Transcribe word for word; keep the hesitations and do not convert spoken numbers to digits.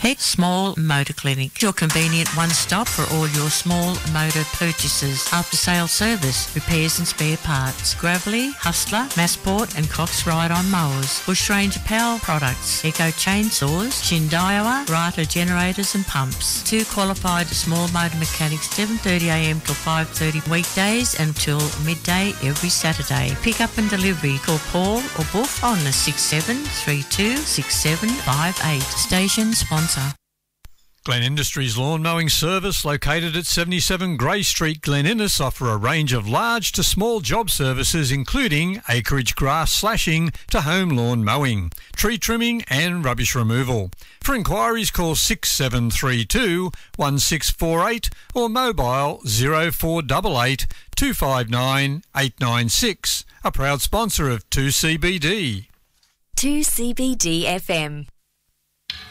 Heck Small Motor Clinic, your convenient one-stop for all your small motor purchases, after-sale service, repairs and spare parts, Gravelly, Hustler, Massport and Cox Ride-On mowers, Bush Ranger Power products, Eco chainsaws, Shindaiwa, Rata generators and pumps. Two qualified small motor mechanics, seven thirty a m till five thirty weekdays and till midday every Saturday. Pick up and delivery. Call Paul or Boof on the six seven three two six seven five eight. Station sponsor. Glen Industries Lawn Mowing Service, located at seventy-seven Grey Street, Glen Innes, offer a range of large to small job services including acreage grass slashing to home lawn mowing, tree trimming and rubbish removal. For inquiries, call six seven three two one six four eight or mobile zero four eight eight two five nine eight nine six. A proud sponsor of two C B D. two C B D F M.